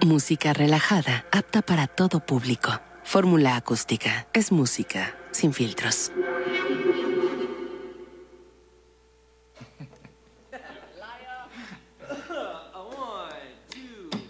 Música relajada, apta para todo público. Fórmula acústica. Es música sin filtros.